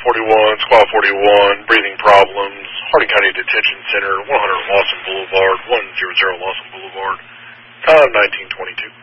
41, Squad 41, breathing problems, Harding County Detention Center, 100 Lawson Boulevard, 100 Lawson Boulevard, time 1922.